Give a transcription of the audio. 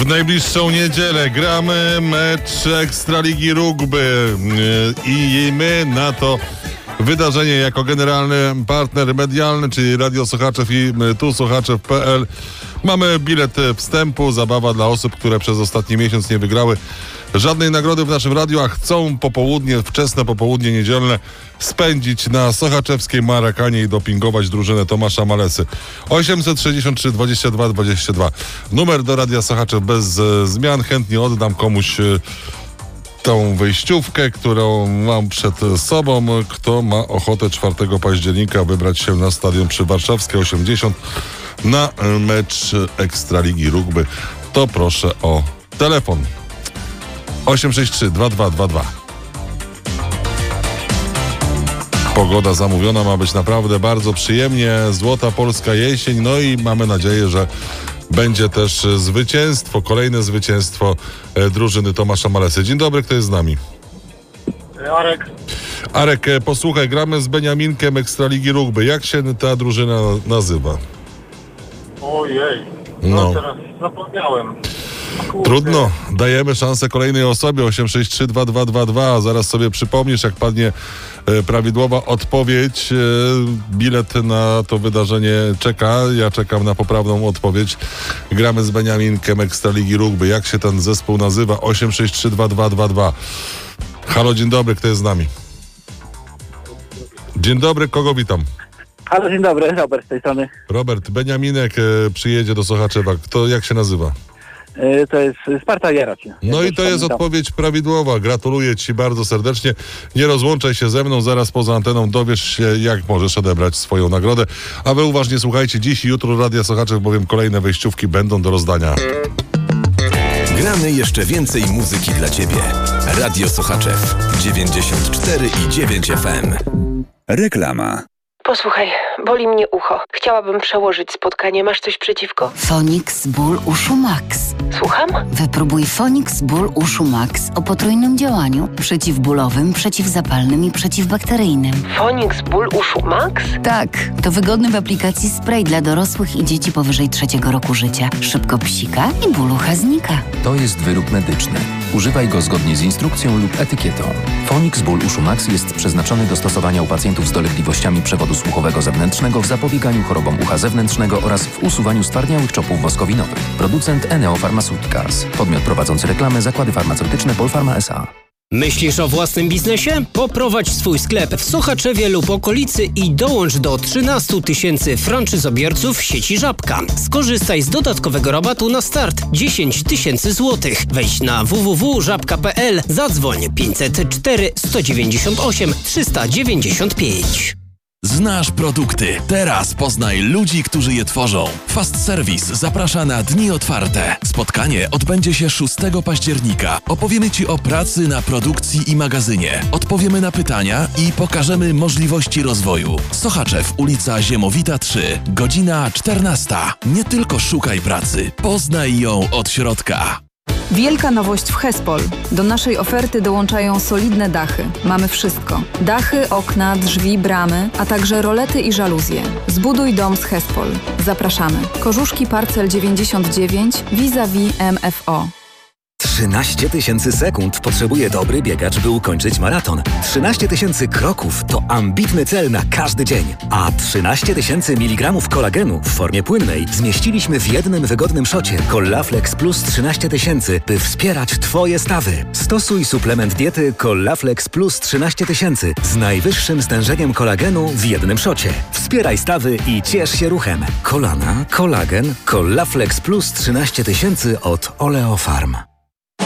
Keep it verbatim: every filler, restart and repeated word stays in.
W najbliższą niedzielę gramy mecz Ekstraligi Rugby i my na to wydarzenie jako generalny partner medialny, czyli Radio Sochaczew i tu sochaczew kropka pe el. Mamy bilet wstępu, zabawa dla osób, które przez ostatni miesiąc nie wygrały żadnej nagrody w naszym radiu, a chcą popołudnie, wczesne popołudnie niedzielne spędzić na sochaczewskiej Marakanie i dopingować drużynę Tomasza Malesy. osiemset sześćdziesiąt trzy dwadzieścia dwa dwadzieścia dwa. Numer do Radia Sochaczew bez e, zmian. Chętnie oddam komuś e, tą wejściówkę, którą mam przed sobą. Kto ma ochotę czwartego października wybrać się na stadion przy Warszawskiej osiemdziesiąt na mecz Ekstraligi Rugby, to proszę o telefon osiem sześć trzy dwa dwa dwa dwa. Pogoda zamówiona, ma być naprawdę bardzo przyjemnie. Złota polska jesień, no i mamy nadzieję, że będzie też zwycięstwo, kolejne zwycięstwo drużyny Tomasza Malesy. Dzień dobry, kto jest z nami? Arek. Arek, posłuchaj, gramy z Beniaminkiem Ekstraligi Rugby. Jak się ta drużyna nazywa? Ojej, no, No. teraz zapomniałem. Kurde. Trudno, dajemy szansę kolejnej osobie. Osiem sześć trzy dwa dwa dwa dwa. Zaraz sobie przypomnisz, jak padnie e, prawidłowa odpowiedź. E, bilet na to wydarzenie czeka. Ja czekam na poprawną odpowiedź. Gramy z Beniaminkiem Ekstraligi Rugby. Jak się ten zespół nazywa? osiem sześć trzy dwa dwa dwa dwa. Halo, dzień dobry, kto jest z nami? Dzień dobry, kogo witam? Halo, dzień dobry, Robert z tej strony. Robert, Beniaminek e, przyjedzie do Sochaczewa. Kto, jak się nazywa? Yy, to jest Sparta Jarocin. No i to jest odpowiedź prawidłowa. Gratuluję Ci bardzo serdecznie. Nie rozłączaj się ze mną. Zaraz poza anteną dowiesz się, jak możesz odebrać swoją nagrodę. A wy uważnie słuchajcie dziś i jutro Radia Sochaczew, bowiem kolejne wejściówki będą do rozdania. Gramy jeszcze więcej muzyki dla Ciebie. Radio Sochaczew dziewięćdziesiąt cztery i dziewięć F M. Reklama. Posłuchaj, boli mnie ucho. Chciałabym przełożyć spotkanie. Masz coś przeciwko? Fonix Ból Uszu Max. Słucham? Wypróbuj Fonix Ból Uszu Max o potrójnym działaniu. Przeciwbólowym, przeciwzapalnym i przeciwbakteryjnym. Fonix Ból Uszu Max? Tak, to wygodny w aplikacji spray dla dorosłych i dzieci powyżej trzeciego roku życia. Szybko psika i ból ucha znika. To jest wyrób medyczny. Używaj go zgodnie z instrukcją lub etykietą. Fonix Ból Uszu Max jest przeznaczony do stosowania u pacjentów z dolegliwościami przewodu słuchowego zewnętrznego w zapobieganiu chorobom ucha zewnętrznego oraz w usuwaniu stwardniałych czopów woskowinowych. Producent Eneo Pharmaceuticals. Podmiot prowadzący reklamę Zakłady Farmaceutyczne Polpharma S A. Myślisz o własnym biznesie? Poprowadź swój sklep w Sochaczewie lub okolicy i dołącz do trzynastu tysięcy franczyzobiorców sieci Żabka. Skorzystaj z dodatkowego rabatu na start dziesięć tysięcy złotych. Wejdź na w w w kropka żabka kropka pe el, zadzwoń pięćset cztery sto dziewięćdziesiąt osiem trzysta dziewięćdziesiąt pięć. Znasz produkty. Teraz poznaj ludzi, którzy je tworzą. Fast Service zaprasza na Dni Otwarte. Spotkanie odbędzie się szóstego października. Opowiemy Ci o pracy na produkcji i magazynie. Odpowiemy na pytania i pokażemy możliwości rozwoju. Sochaczew, ulica Ziemowita trzy, godzina czternasta. Nie tylko szukaj pracy, poznaj ją od środka. Wielka nowość w Hespol. Do naszej oferty dołączają solidne dachy. Mamy wszystko. Dachy, okna, drzwi, bramy, a także rolety i żaluzje. Zbuduj dom z Hespol. Zapraszamy. Korzuszki Parcel dziewięćdziesiąt dziewięć vis-a-vis M F O. trzynaście tysięcy sekund potrzebuje dobry biegacz, by ukończyć maraton. trzynaście tysięcy kroków to ambitny cel na każdy dzień. A trzynaście tysięcy miligramów kolagenu w formie płynnej zmieściliśmy w jednym wygodnym szocie. Collaflex Plus trzynaście tysięcy, by wspierać Twoje stawy. Stosuj suplement diety Collaflex Plus trzynaście tysięcy z najwyższym stężeniem kolagenu w jednym szocie. Wspieraj stawy i ciesz się ruchem. Kolana, kolagen, Collaflex Plus trzynaście tysięcy od Oleofarm.